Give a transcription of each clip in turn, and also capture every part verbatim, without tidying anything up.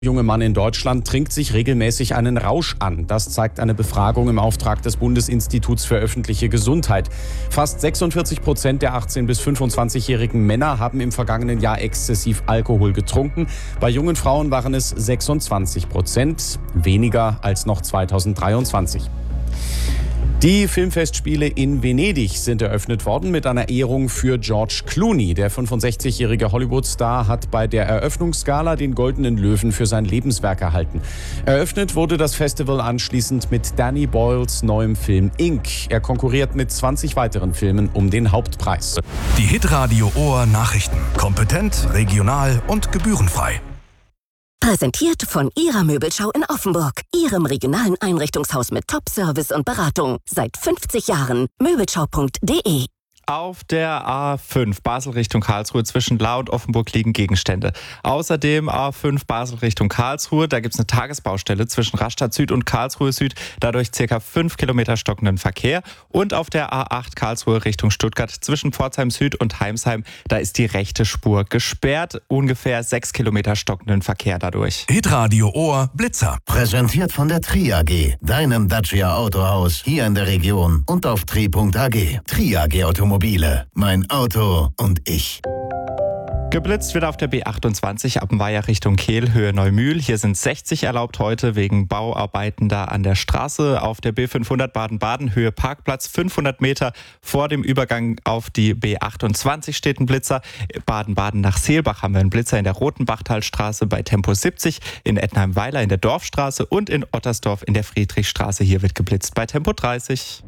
Junge Mann in Deutschland trinkt sich regelmäßig einen Rausch an. Das zeigt eine Befragung im Auftrag des Bundesinstituts für öffentliche Gesundheit. Fast sechsundvierzig Prozent der achtzehn- bis fünfundzwanzigjährigen Männer haben im vergangenen Jahr exzessiv Alkohol getrunken. Bei jungen Frauen waren es sechsundzwanzig Prozent, weniger als noch zweitausenddreiundzwanzig. Die Filmfestspiele in Venedig sind eröffnet worden mit einer Ehrung für George Clooney. Der fünfundsechzigjährige Hollywood-Star hat bei der Eröffnungsgala den Goldenen Löwen für sein Lebenswerk erhalten. Eröffnet wurde das Festival anschließend mit Danny Boyles neuem Film Ink. Er konkurriert mit zwanzig weiteren Filmen um den Hauptpreis. Die Hitradio Ohr Nachrichten. Kompetent, regional und gebührenfrei. Präsentiert von Ihrer Möbelschau in Offenburg, Ihrem regionalen Einrichtungshaus mit Top-Service und Beratung. Seit fünfzig Jahren. Möbelschau punkt de. Auf der A fünf Basel Richtung Karlsruhe zwischen La und Offenburg liegen Gegenstände. Außerdem A fünf Basel Richtung Karlsruhe, da gibt es eine Tagesbaustelle zwischen Rastatt Süd und Karlsruhe Süd, dadurch circa fünf Kilometer stockenden Verkehr. Und auf der A acht Karlsruhe Richtung Stuttgart zwischen Pforzheim Süd und Heimsheim, da ist die rechte Spur gesperrt, ungefähr sechs Kilometer stockenden Verkehr dadurch. Hitradio Ohr Blitzer. Präsentiert von der Tri A G, deinem Dacia Autohaus hier in der Region und auf tri punkt a g. Tri A G Automobile, mein Auto und ich. Geblitzt wird auf der B achtundzwanzig Appenweier Richtung Kehl, Höhe Neumühl. Hier sind sechzig erlaubt heute wegen Bauarbeiten da an der Straße. Auf der B fünfhundert Baden-Baden, Höhe Parkplatz, fünfhundert Meter vor dem Übergang auf die B achtundzwanzig steht ein Blitzer. Baden-Baden nach Seelbach haben wir einen Blitzer in der Rotenbachtalstraße bei Tempo siebzig, in Ettenheim-Weiler in der Dorfstraße und in Ottersdorf in der Friedrichstraße. Hier wird geblitzt bei Tempo dreißig.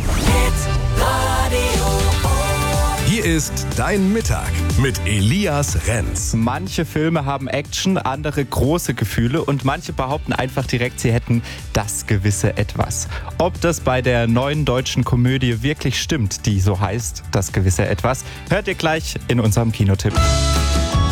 Hier ist dein Mittag mit Elias Renz. Manche Filme haben Action, andere große Gefühle und manche behaupten einfach direkt, sie hätten das gewisse Etwas. Ob das bei der neuen deutschen Komödie wirklich stimmt, die so heißt, das gewisse Etwas, hört ihr gleich in unserem Kinotipp.